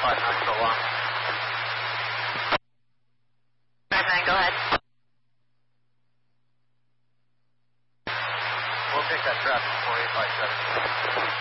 59 so long. 59, go ahead. We'll take that traffic 4857.